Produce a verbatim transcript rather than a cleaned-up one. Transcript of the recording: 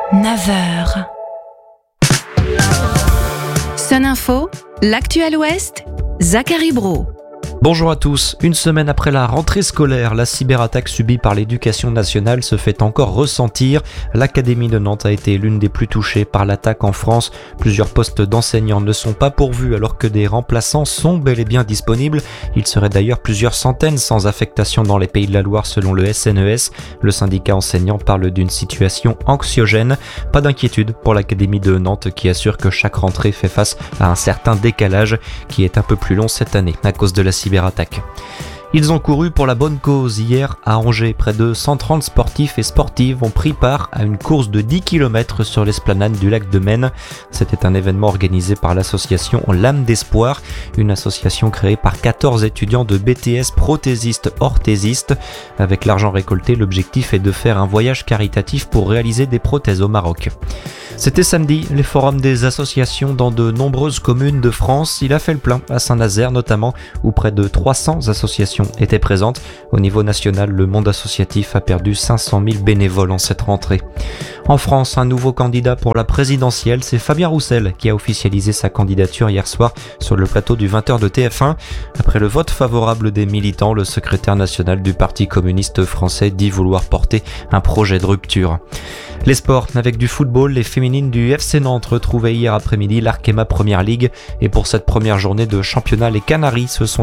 neuf heures. Sun Info, l'actuel Ouest, Zachary Brault. Bonjour à tous. Une semaine après la rentrée scolaire, la cyberattaque subie par l'éducation nationale se fait encore ressentir. L'académie de Nantes a été l'une des plus touchées par l'attaque en France. Plusieurs postes d'enseignants ne sont pas pourvus alors que des remplaçants sont bel et bien disponibles. Il serait d'ailleurs plusieurs centaines sans affectation dans les Pays de la Loire selon le S N E S. Le syndicat enseignant parle d'une situation anxiogène. Pas d'inquiétude pour l'académie de Nantes qui assure que chaque rentrée fait face à un certain décalage qui est un peu plus long cette année à cause de la cyberattaque. Ils ont couru pour la bonne cause hier à Angers. Près de cent trente sportifs et sportives ont pris part à une course de dix kilomètres sur l'esplanade du lac de Maine. C'était un événement organisé par l'association L'Âme d'Espoir, une association créée par quatorze étudiants de B T S prothésistes-orthésistes. Avec l'argent récolté, l'objectif est de faire un voyage caritatif pour réaliser des prothèses au Maroc. C'était samedi, les forums des associations dans de nombreuses communes de France. Il a fait le plein à Saint-Nazaire notamment, où près de trois cents associations étaient présentes. Au niveau national, le monde associatif a perdu cinq cent mille bénévoles en cette rentrée. En France, un nouveau candidat pour la présidentielle, c'est Fabien Roussel qui a officialisé sa candidature hier soir sur le plateau du vingt heures de T F un. Après le vote favorable des militants, le secrétaire national du Parti communiste français dit vouloir porter un projet de rupture. Les sports, avec du football, les féminines du F C Nantes retrouvaient hier après-midi l'Arkema Première Ligue. Et pour cette première journée de championnat, les Canaries se sont